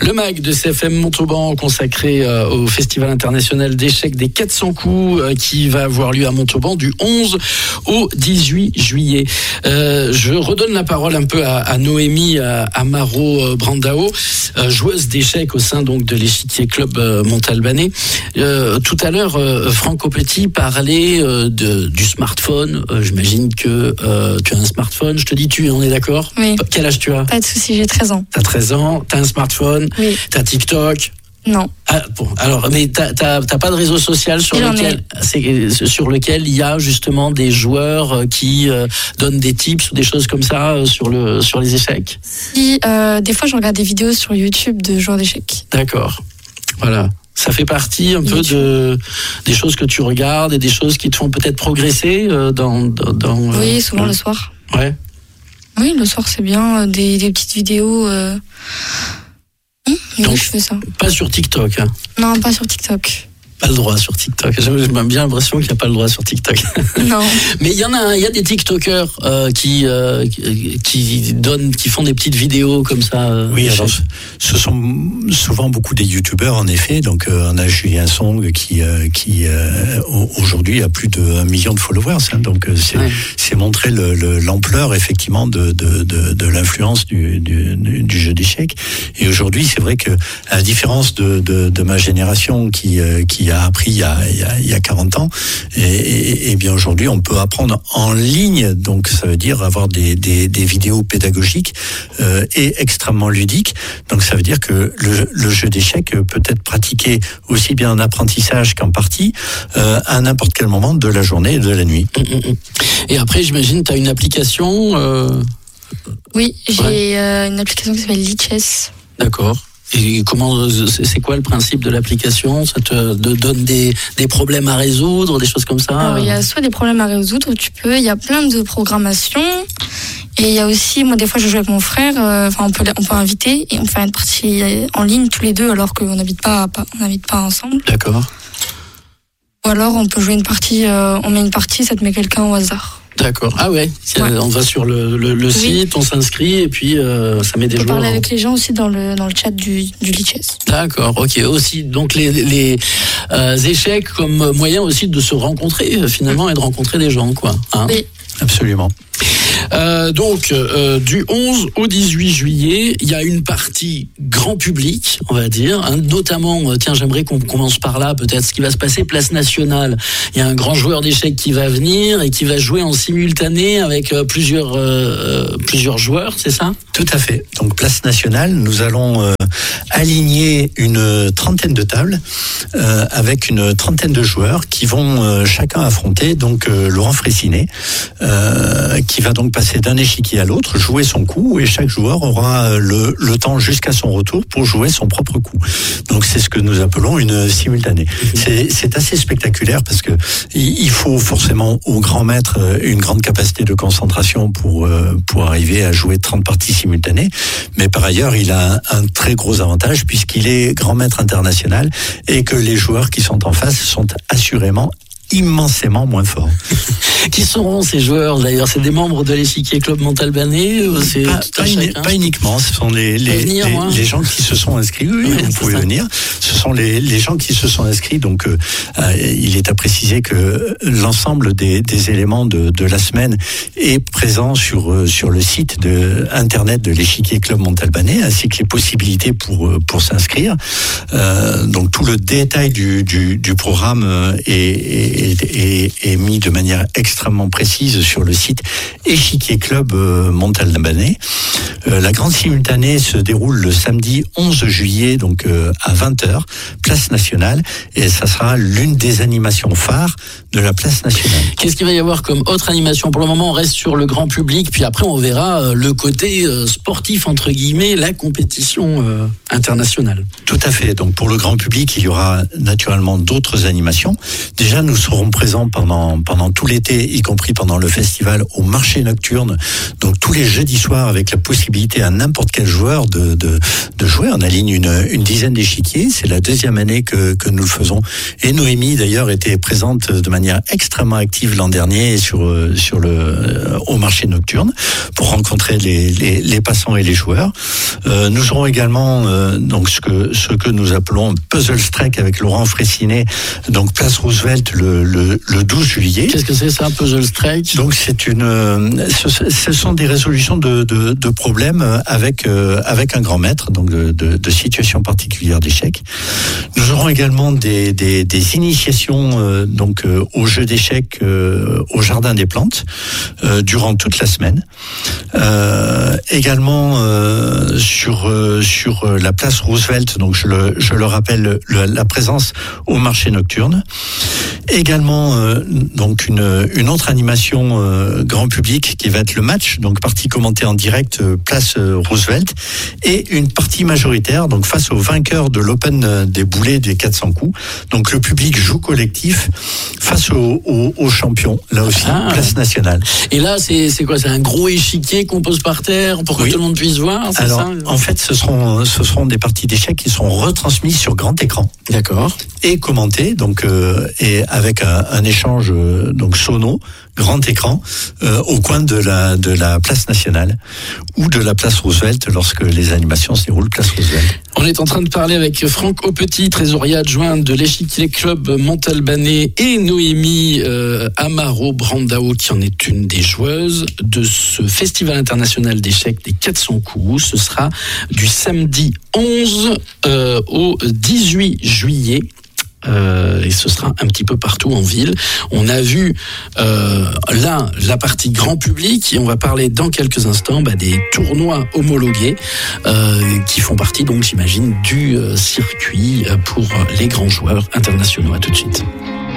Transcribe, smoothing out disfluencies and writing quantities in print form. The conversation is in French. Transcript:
Le MAG de CFM Montauban consacré au Festival international d'échecs des 400 coups qui va avoir lieu à Montauban du 11 au 18 juillet. Je redonne la parole un peu à Noémie Amaro Brandao, joueuse d'échecs au sein donc de l'Échiquier Club Montalbanais. Tout à l'heure, Franck Aupetit parlait du smartphone. J'imagine que tu as un smartphone. Je te dis on est d'accord ? Oui. Quel âge tu as ? Pas de souci, j'ai 13 ans. T'as 13 ans, t'as un smartphone, oui. T'as TikTok. Non. Ah, bon, alors, mais t'as pas de réseau social sur lequel il y a justement des joueurs qui donnent des tips ou des choses comme ça sur les échecs ? Si, des fois je regarde des vidéos sur YouTube de joueurs d'échecs. D'accord. Voilà. Ça fait partie un peu des choses que tu regardes et des choses qui te font peut-être progresser dans oui, souvent le soir. Ouais. Oui, le soir c'est bien, des petites vidéos. Donc, je fais ça. Pas sur TikTok, hein ? Non, pas sur TikTok. Pas le droit sur TikTok. J'ai bien l'impression qu'il n'y a pas le droit sur TikTok. Non. Mais il y a des TikTokers qui font des petites vidéos comme ça. Oui, alors ce sont souvent beaucoup des youtubeurs en effet. Donc on a Julien Song qui aujourd'hui a plus d'1 million de followers. Hein, donc c'est montrer l'ampleur effectivement de l'influence du jeu d'échecs. Et aujourd'hui, c'est vrai que à la différence de ma génération qui a appris il y a 40 ans, et bien aujourd'hui on peut apprendre en ligne, donc ça veut dire avoir des vidéos pédagogiques et extrêmement ludiques. Donc ça veut dire que le jeu d'échecs peut être pratiqué aussi bien en apprentissage qu'en partie à n'importe quel moment de la journée et de la nuit. Et après j'imagine tu as une application Oui, j'ai une application qui s'appelle Lichess. D'accord. Et c'est quoi le principe de l'application ? Ça te donne des problèmes à résoudre, des choses comme ça ? Alors, il y a soit des problèmes à résoudre, il y a plein de programmations. Et il y a aussi, moi des fois je joue avec mon frère, on peut inviter et on fait une partie en ligne tous les deux alors qu'on n'habite pas ensemble. D'accord. Ou alors on peut jouer une partie, on met une partie, ça te met quelqu'un au hasard. D'accord. Ah ouais. On va sur le site, on s'inscrit et puis ça met des joueurs. On peut parler avec les gens aussi dans le chat du Lichess. D'accord. Ok. Aussi donc les échecs comme moyen aussi de se rencontrer finalement et de rencontrer des gens quoi. Hein ? Oui. Absolument. Du 11 au 18 juillet, il y a une partie grand public, on va dire, hein, notamment, j'aimerais qu'on commence par là, peut-être ce qui va se passer, Place Nationale. Il y a un grand joueur d'échecs qui va venir et qui va jouer en simultané avec plusieurs joueurs, c'est ça ? Tout à fait. Donc Place Nationale, nous allons aligner une trentaine de tables avec une trentaine de joueurs qui vont chacun affronter donc Laurent Fraissinet, qui va donc passer d'un échiquier à l'autre, jouer son coup, et chaque joueur aura le temps jusqu'à son retour pour jouer son propre coup. Donc c'est ce que nous appelons une simultanée. C'est assez spectaculaire parce que il faut forcément au grand maître une grande capacité de concentration pour arriver à jouer 30 parties simultanées, mais par ailleurs il a un très gros avantage puisqu'il est grand maître international et que les joueurs qui sont en face sont assurément immensément moins forts. Qui seront ces joueurs d'ailleurs ? C'est des membres de l'Échiquier Club Montalbanais ? Pas uniquement, ce sont les gens qui se sont inscrits. Oui, vous pouvez venir. Ce sont les gens qui se sont inscrits. Donc, il est à préciser que l'ensemble des éléments de la semaine est présent sur le site internet de l'Échiquier Club Montalbanais, ainsi que les possibilités pour s'inscrire. Donc, tout le détail du programme est mis de manière extrêmement précise sur le site Échiquier Club Montalbanais. La grande simultanée se déroule le samedi 11 juillet, donc à 20h, Place Nationale, et ça sera l'une des animations phares de la Place Nationale. Qu'est-ce qu'il va y avoir comme autre animation ? Pour le moment, on reste sur le grand public, puis après on verra le côté sportif, entre guillemets, la compétition internationale. Tout à fait. Donc pour le grand public, il y aura naturellement d'autres animations. Déjà, nous serons présents pendant tout l'été, y compris pendant le festival, au marché nocturne. Donc tous les jeudis soirs, avec la possibilité à n'importe quel joueur de jouer. On aligne une dizaine d'échiquiers. C'est la deuxième année que nous le faisons. Et Noémie d'ailleurs était présente de manière extrêmement active l'an dernier au marché nocturne pour rencontrer les passants et les joueurs. Nous aurons également donc ce que nous appelons Puzzle Strike avec Laurent Fraissinet, donc place Roosevelt le 12 juillet. Qu'est-ce que c'est ça, Puzzle Strike? Donc ce sont des résolutions de problèmes avec un grand maître, donc de situations particulières d'échecs. Nous aurons également des initiations donc au jeu d'échecs au Jardin des Plantes durant toute la semaine. Également sur la place Roosevelt, donc je le rappelle, la présence au marché nocturne. Également donc une autre animation grand public qui va être le match, donc partie commentée en direct place Roosevelt, et une partie majoritaire donc face au vainqueur de l'Open des boulets des 400 coups. Donc le public joue collectif face au champion, là aussi place nationale. Et là c'est quoi? C'est un gros échiquier qu'on pose par terre pour que tout le monde puisse voir? Alors ça en fait ce seront des parties d'échecs qui seront retransmises sur grand écran. D'accord. Et commentées donc et avec un échange donc sono, grand écran au coin de la place nationale ou de la place Roosevelt lorsque les animations se déroulent place Roosevelt. On est en train de parler avec Franck Aupetit, trésorier adjoint de l'Échiquier Club Montalbanais, et Noémie Amaro Brandao, qui en est une des joueuses de ce Festival international d'échecs des 400 coups. Ce sera du samedi 11 au 18 juillet. Et ce sera un petit peu partout en ville. On a vu là la partie grand public, et on va parler dans quelques instants des tournois homologués qui font partie, donc j'imagine, du circuit pour les grands joueurs internationaux. À tout de suite.